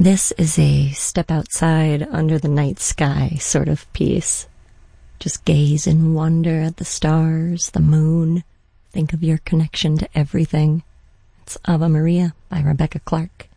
This is a step outside under the night sky sort of piece. Just gaze in wonder at the stars, the moon. Think of your connection to everything. It's Ave Maria by Rebecca Clark.